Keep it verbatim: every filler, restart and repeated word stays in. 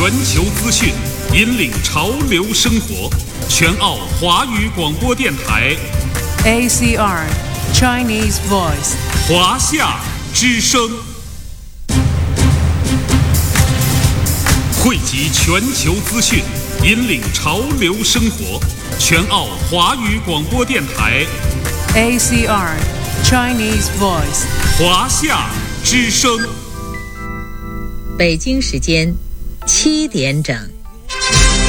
全球资讯，引领潮流生活。全澳华语广播电台 A C R Chinese Voice 华夏之声，汇集全球资讯，引领潮流生活。全澳华语广播电台 A C R Chinese Voice 华夏之声。 北京时间七点整。